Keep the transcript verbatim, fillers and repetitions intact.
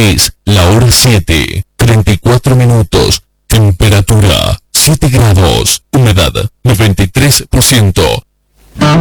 Es la hora siete, treinta y cuatro minutos. Temperatura siete grados. Humedad noventa y tres por ciento.